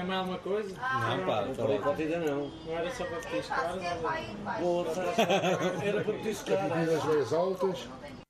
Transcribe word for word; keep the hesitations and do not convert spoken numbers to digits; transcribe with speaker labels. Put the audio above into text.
Speaker 1: É mais alguma coisa?
Speaker 2: Não, pá,
Speaker 3: Não falei conta ainda não.
Speaker 1: Não era só para petiscar?
Speaker 3: Boa, era para petiscar.
Speaker 4: As veias altas.